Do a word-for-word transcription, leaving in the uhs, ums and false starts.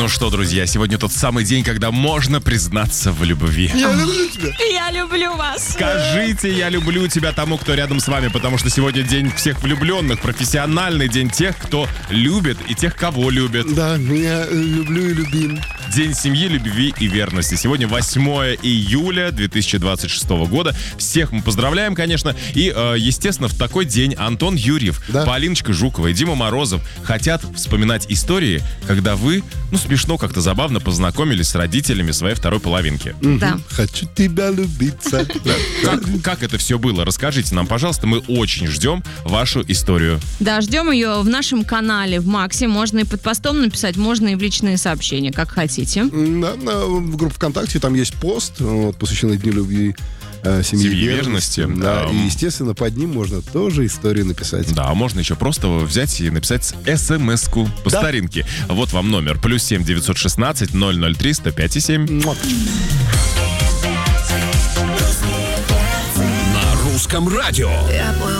Ну что, друзья, сегодня тот самый день, когда можно признаться в любви. Я люблю тебя. Я люблю вас. Скажите «я люблю тебя» тому, кто рядом с вами, потому что сегодня день всех влюбленных, профессиональный день тех, кто любит и тех, кого любят. Да, меня люблю и любим. День семьи, любви и верности. Сегодня восьмое июля две тысячи двадцать шестого года. Всех мы поздравляем, конечно. И, э, естественно, в такой день Антон Юрьев, да. Полиночка Жукова и Дима Морозов хотят вспоминать истории, когда вы, ну, смешно, как-то забавно познакомились с родителями своей второй половинки. Да. Хочу тебя любиться. Как, как это все было? Расскажите нам, пожалуйста. Мы очень ждем вашу историю. Да, ждем ее в нашем канале в Максе. Можно и под постом написать, можно и в личные сообщения, как хотите. Да, на, в группе ВКонтакте там есть пост, вот, посвященный Дню любви, э, семьи, Семьи и верности. верности. Да, Да. и, естественно, под ним можно тоже историю написать. Да, можно еще просто взять и написать смс-ку по Да. старинке. Вот вам номер. Плюс семь девятьсот шестнадцать ноль ноль три сто пять и семь. Муа. На русском радио.